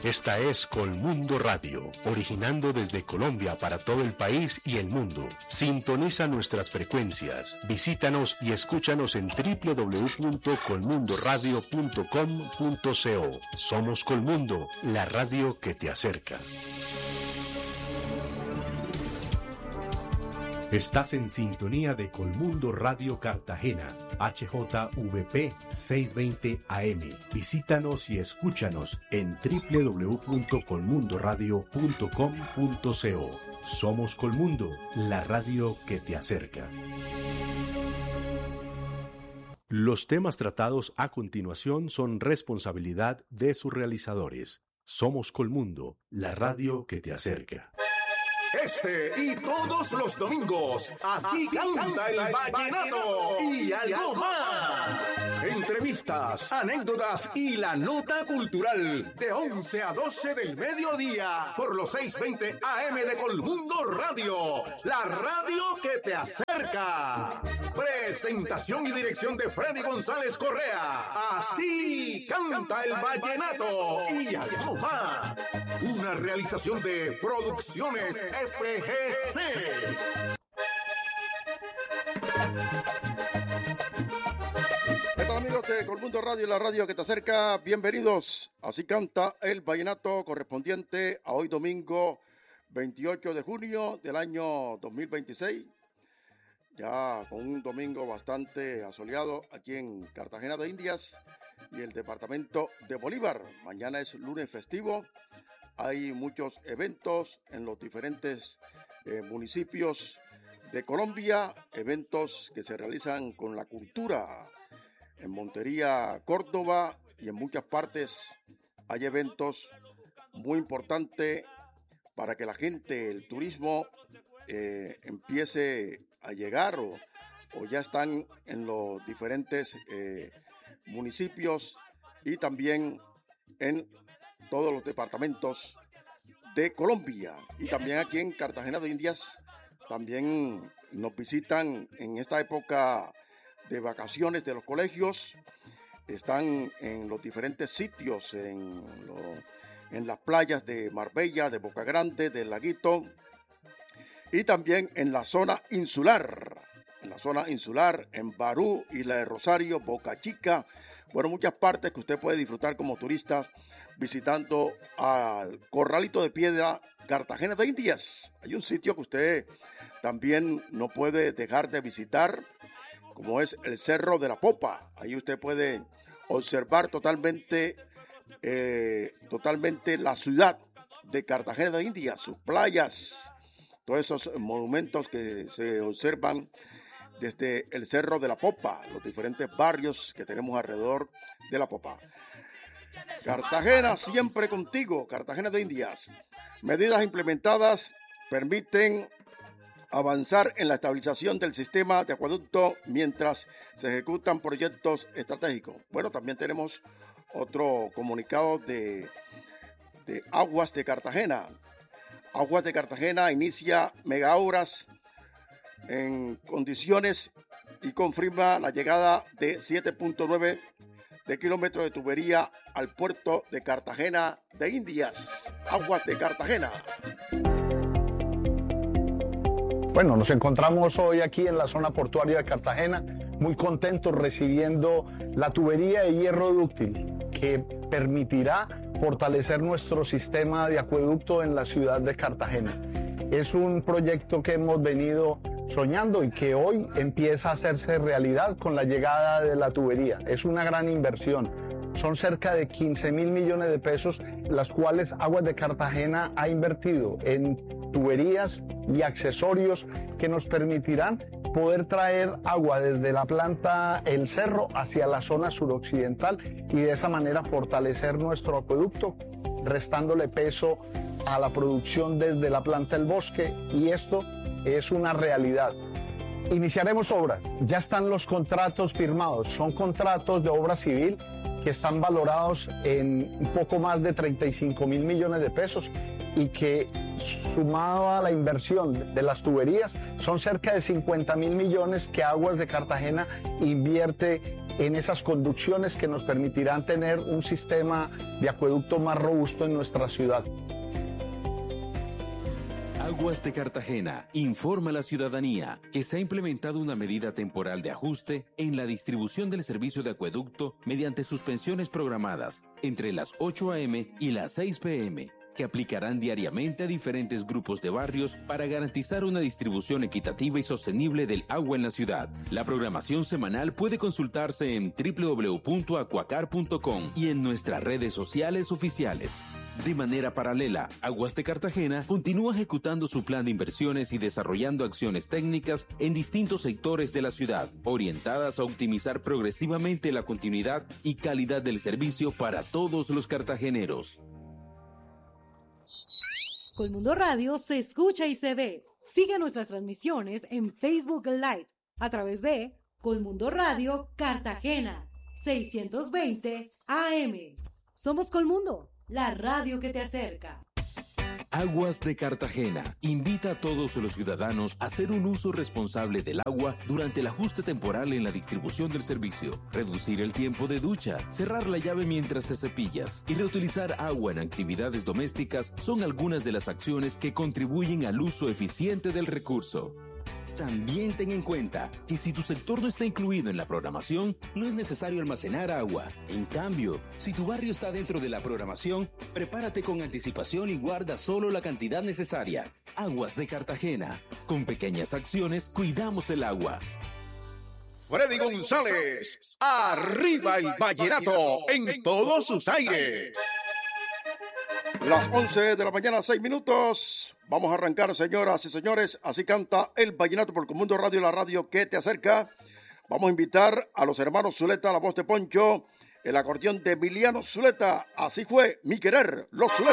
Esta es Colmundo Radio, originando desde Colombia para todo el país y el mundo. Sintoniza nuestras frecuencias, visítanos y escúchanos en www.colmundoradio.com.co. Somos Colmundo, la radio que te acerca. Estás en sintonía de Colmundo Radio Cartagena, HJVP 620 AM. Visítanos y escúchanos en www.colmundoradio.com.co. Somos Colmundo, la radio que te acerca. Los temas tratados a continuación son responsabilidad de sus realizadores. Somos Colmundo, la radio que te acerca. Este y todos los domingos, así canta el vallenato y algo más. Entrevistas, anécdotas y la nota cultural de 11 a 12 del mediodía por los 620 AM de Colmundo Radio, la radio que te acerca. Presentación y dirección de Freddy González Correa. Así canta el vallenato y algo más. Una realización de Producciones FGC. ¿Qué tal, amigos de Colmundo Radio, la radio que te acerca? Bienvenidos. Así canta el vallenato correspondiente a hoy domingo 28 de junio del año 2026. Ya con un domingo bastante asoleado aquí en Cartagena de Indias y el departamento de Bolívar. Mañana es lunes festivo. Hay muchos eventos en los diferentes municipios de Colombia, eventos que se realizan con la cultura. En Montería, Córdoba y en muchas partes hay eventos muy importantes para que la gente, el turismo, empiece a llegar o ya están en los diferentes municipios y también en todos los departamentos de Colombia. Y también aquí en Cartagena de Indias también nos visitan en esta época de vacaciones de los colegios. Están en los diferentes sitios, en las playas de Marbella, de Boca Grande, del Laguito, y también en la zona insular. En Barú, Isla de Rosario, Boca Chica. Bueno, muchas partes que usted puede disfrutar como turista visitando al Corralito de Piedra, Cartagena de Indias. Hay un sitio que usted también no puede dejar de visitar, como es el Cerro de la Popa. Ahí usted puede observar totalmente la ciudad de Cartagena de Indias, sus playas, todos esos monumentos que se observan desde el Cerro de la Popa, los diferentes barrios que tenemos alrededor de la Popa. Cartagena siempre contigo, Cartagena de Indias. Medidas implementadas permiten avanzar en la estabilización del sistema de acueducto mientras se ejecutan proyectos estratégicos. Bueno, también tenemos otro comunicado de Aguas de Cartagena. Aguas de Cartagena inicia megaobras en condiciones y confirma la llegada de 7.9 de kilómetros de tubería al puerto de Cartagena de Indias. Aguas de Cartagena. Bueno, nos encontramos hoy aquí en la zona portuaria de Cartagena, muy contentos recibiendo la tubería de hierro dúctil que permitirá fortalecer nuestro sistema de acueducto en la ciudad de Cartagena. Es un proyecto que hemos venido soñando y que hoy empieza a hacerse realidad con la llegada de la tubería. Es una gran inversión. Son cerca de 15.000 millones de pesos, las cuales Aguas de Cartagena ha invertido en tuberías y accesorios que nos permitirán poder traer agua desde la planta El Cerro hacia la zona suroccidental y de esa manera fortalecer nuestro acueducto, restándole peso a la producción desde la planta El Bosque, y esto es una realidad. Iniciaremos obras, ya están los contratos firmados, son contratos de obra civil que están valorados en un poco más de 35.000 millones de pesos y que, sumado a la inversión de las tuberías, son cerca de 50.000 millones que Aguas de Cartagena invierte en esas conducciones que nos permitirán tener un sistema de acueducto más robusto en nuestra ciudad. Aguas de Cartagena informa a la ciudadanía que se ha implementado una medida temporal de ajuste en la distribución del servicio de acueducto mediante suspensiones programadas entre las 8 a.m. y las 6 p.m., que aplicarán diariamente a diferentes grupos de barrios para garantizar una distribución equitativa y sostenible del agua en la ciudad. La programación semanal puede consultarse en www.acuacar.com y en nuestras redes sociales oficiales. De manera paralela, Aguas de Cartagena continúa ejecutando su plan de inversiones y desarrollando acciones técnicas en distintos sectores de la ciudad, orientadas a optimizar progresivamente la continuidad y calidad del servicio para todos los cartageneros. Colmundo Radio se escucha y se ve. Sigue nuestras transmisiones en Facebook Live a través de Colmundo Radio Cartagena 620 AM. Somos Colmundo, la radio que te acerca. Aguas de Cartagena invita a todos los ciudadanos a hacer un uso responsable del agua durante el ajuste temporal en la distribución del servicio, reducir el tiempo de ducha, cerrar la llave mientras te cepillas y reutilizar agua en actividades domésticas son algunas de las acciones que contribuyen al uso eficiente del recurso. También ten en cuenta que si tu sector no está incluido en la programación, no es necesario almacenar agua. En cambio, si tu barrio está dentro de la programación, prepárate con anticipación y guarda solo la cantidad necesaria. Aguas de Cartagena. Con pequeñas acciones, cuidamos el agua. Freddy González, arriba el vallenato en todos sus aires. Las 11 de la mañana, 6 minutos. Vamos a arrancar, señoras y señores. Así canta el vallenato por Colmundo Radio, la radio que te acerca. Vamos a invitar a los hermanos Zuleta, la voz de Poncho, el acordeón de Emiliano Zuleta. Así fue mi querer, los Zuleta.